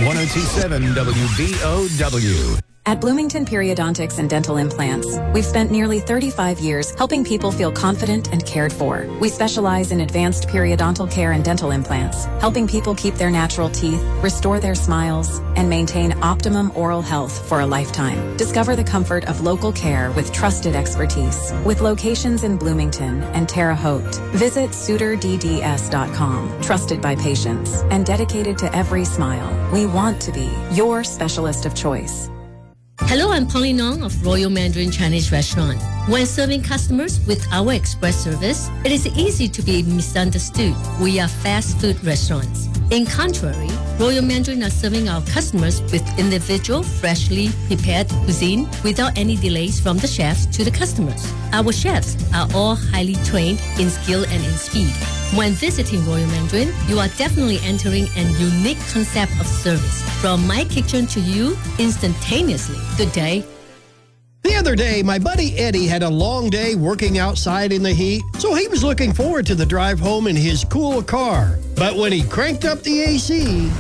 102.7 WBOW. At Bloomington Periodontics and Dental Implants, we've spent nearly 35 years helping people feel confident and cared for. We specialize in advanced periodontal care and dental implants, helping people keep their natural teeth, restore their smiles, and maintain optimum oral health for a lifetime. Discover the comfort of local care with trusted expertise. With locations in Bloomington and Terre Haute, visit SuitorDDS.com. Trusted by patients and dedicated to every smile. We want to be your specialist of choice. Hello, I'm Polly Nong of Royal Mandarin Chinese Restaurant. When serving customers with our express service, it is easy to be misunderstood. We are fast food restaurants. In contrary, Royal Mandarin are serving our customers with individual, freshly prepared cuisine without any delays from the chefs to the customers. Our chefs are all highly trained in skill and in speed. When visiting Royal Mandarin, you are definitely entering a unique concept of service. From my kitchen to you, instantaneously. Good day. The other day, my buddy Eddie had a long day working outside in the heat, so he was looking forward to the drive home in his cool car. But when he cranked up the AC,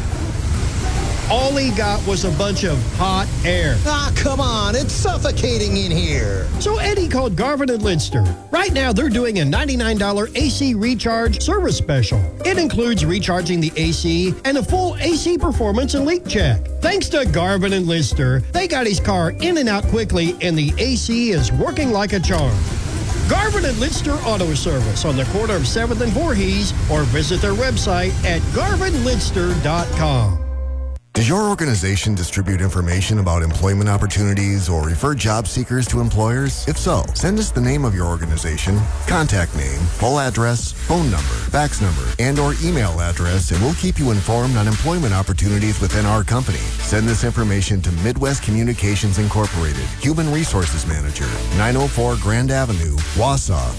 all he got was a bunch of hot air. Ah, come on, it's suffocating in here. So Eddie called Garvin and Lidster. Right now, they're doing a $99 AC recharge service special. It includes recharging the AC and a full AC performance and leak check. Thanks to Garvin and Lidster, they got his car in and out quickly, and the AC is working like a charm. Garvin and Lidster Auto Service on the corner of 7th and Voorhees, or visit their website at garvinlidster.com. Does your organization distribute information about employment opportunities or refer job seekers to employers? If so, send us the name of your organization, contact name, full address, phone number, fax number, and or email address, and we'll keep you informed on employment opportunities within our company. Send this information to Midwest Communications Incorporated, Human Resources Manager, 904 Grand Avenue, Wausau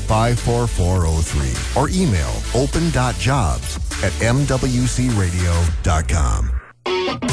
54403, or email open.jobs@mwcradio.com.